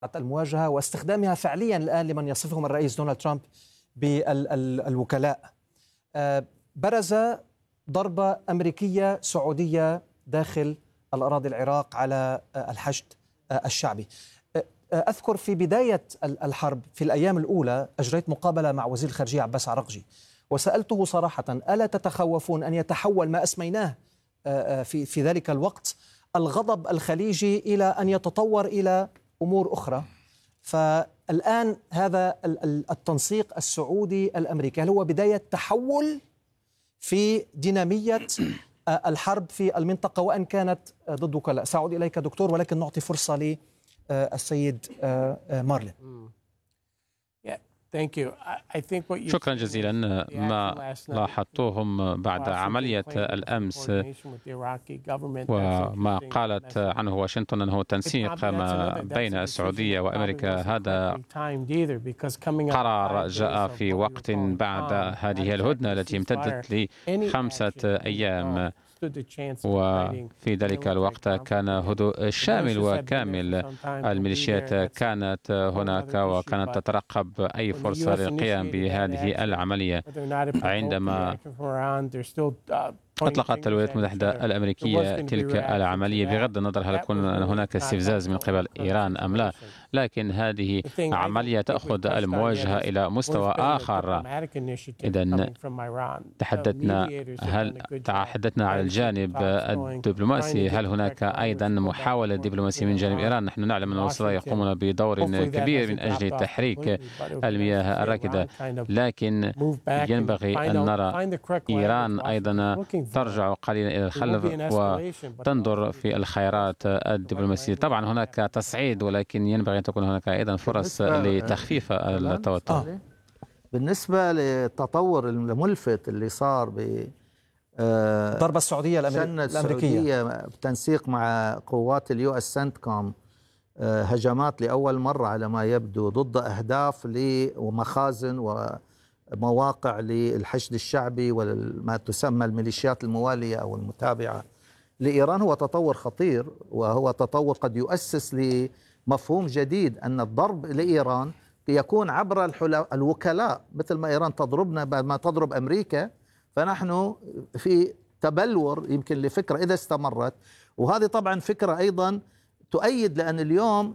المواجهة واستخدامها فعليا الآن لمن يصفهم الرئيس دونالد ترامب بالوكلاء. برز ضربة أمريكية سعودية داخل الأراضي العراق على الحشد الشعبي. أذكر في بداية الحرب في الأيام الأولى أجريت مقابلة مع وزير الخارجية عباس عراقجي وسألته صراحة: ألا تتخوفون أن يتحول ما أسميناه في ذلك الوقت الغضب الخليجي إلى أن يتطور إلى أمور أخرى؟ فالآن هذا التنسيق السعودي الأمريكي هل هو بداية تحول في دينامية الحرب في المنطقة وأن كانت ضد وكلاء؟ سأعود إليك دكتور، ولكن نعطي فرصة للسيد مارلين. شكرا جزيلا. ما لاحظتوهم بعد عملية الأمس وما قالت عنه واشنطن أنه تنسيق ما بين السعودية وأمريكا، هذا قرار جاء في وقت بعد هذه الهدنة التي امتدت ل5 أيام، وفي ذلك الوقت كان هدوء شامل وكامل. الميليشيات كانت هناك وكانت تترقب أي فرصة للقيام بهذه العملية. عندما أطلقت الولايات المتحدة الأمريكية تلك العملية، بغض النظر هل يكون هناك استفزاز من قبل إيران أم لا، لكن هذه عملية تأخذ المواجهة إلى مستوى آخر. إذن تحدثنا على الجانب الدبلوماسي، هل هناك أيضا محاولة دبلوماسية من جانب إيران؟ نحن نعلم أن الوزراء يقومون بدور كبير من أجل تحريك المياه الراكدة، لكن ينبغي أن نرى إيران أيضا ترجع قليلا إلى الخلف وتنظر في الخيارات الدبلوماسية. طبعا هناك تصعيد، ولكن ينبغي أن تكون هناك أيضا فرص لتخفيف التوتر. بالنسبة للتطور الملفت اللي صار ضربة السعودية الأمريكية بتنسيق مع قوات اليو اس سنتكوم، هجمات لأول مرة على ما يبدو ضد أهداف ومخازن ومواقع للحشد الشعبي وما تسمى الميليشيات الموالية أو المتابعة لإيران، هو تطور خطير، وهو تطور قد يؤسس لمفهوم جديد أن الضرب لإيران يكون عبر الوكلاء، مثل ما إيران تضربنا بعد ما تضرب أمريكا، فنحن في تبلور يمكن لفكرة إذا استمرت. وهذه طبعا فكرة أيضا تؤيد، لأن اليوم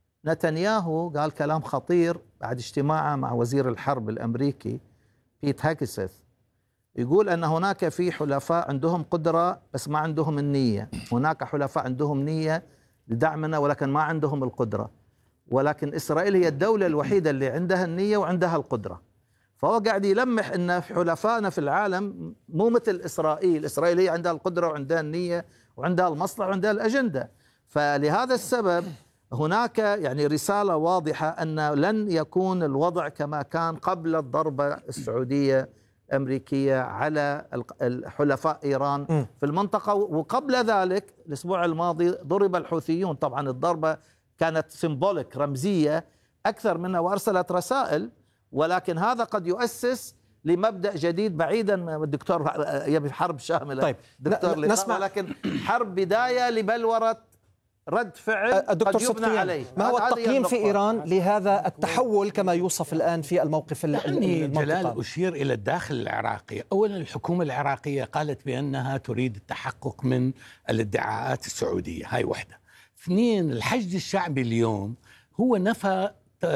نتنياهو قال كلام خطير بعد اجتماعه مع وزير الحرب الأمريكي بيت هاكسث، يقول أن هناك في حلفاء عندهم قدرة بس ما عندهم النية، هناك حلفاء عندهم نية لدعمنا ولكن ما عندهم القدرة، ولكن إسرائيل هي الدولة الوحيدة اللي عندها النية وعندها القدرة. فهو قاعد يلمح أن حلفائنا في العالم مو مثل إسرائيل، إسرائيل هي عندها القدرة وعندها النية وعندها المصلحة وعندها الأجندة. فلهذا السبب هناك يعني رسالة واضحة أن لن يكون الوضع كما كان قبل الضربة السعودية أمريكية على الحلفاء إيران في المنطقة. وقبل ذلك الأسبوع الماضي ضرب الحوثيون، طبعا الضربة كانت سيمبوليك رمزية أكثر منها وأرسلت رسائل، ولكن هذا قد يؤسس لمبدأ جديد بعيدا من الدكتور يبي حرب شاملة. طيب دكتور نسمع، ولكن حرب بداية لبلورة رد فعل قد يبنى عليه. ما هو التقييم في إيران لهذا التحول كما يوصف الآن في الموقف يعني جلال أشير إلى الداخل العراقي. أولا الحكومة العراقية قالت بأنها تريد التحقق من الادعاءات السعودية، هاي واحدة. اثنين، الحشد الشعبي اليوم هو نفى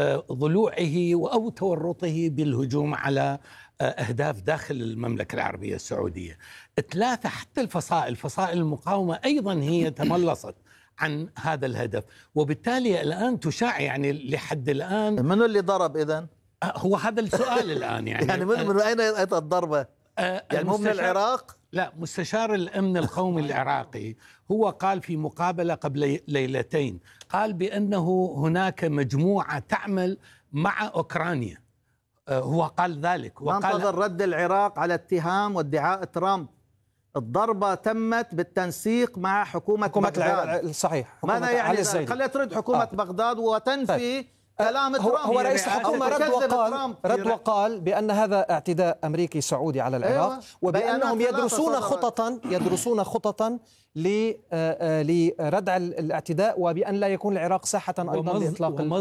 ضلوعه أو تورطه بالهجوم على أهداف داخل المملكة العربية السعودية. ثلاثة، حتى فصائل المقاومة أيضا هي تملصت عن هذا الهدف، وبالتالي الآن تشاع يعني لحد الآن من اللي ضرب إذن؟ هو هذا السؤال الآن يعني من أين أتت الضربة؟ يعني مو من العراق؟ لا، مستشار الأمن القومي العراقي هو قال في مقابلة قبل ليلتين، قال بأنه هناك مجموعة تعمل مع أوكرانيا، هو قال ذلك. وانتظر رد العراق على اتهام وادعاء ترامب. الضربة تمت بالتنسيق مع حكومة بغداد. صحيح. ماذا يعني؟ خليها ترد حكومة بغداد وتنفي كلام ترامب. هو رئيس الحكومة رد وقال بأن هذا اعتداء أمريكي سعودي على العراق، وبأنهم يدرسون خططا لردع الاعتداء، وبأن لا يكون العراق ساحة أيضا لإطلاق